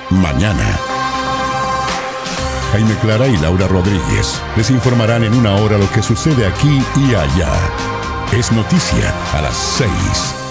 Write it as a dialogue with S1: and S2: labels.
S1: mañana. Jaime Clara y Laura Rodríguez les informarán en una hora lo que sucede aquí y allá. Es noticia a las 6.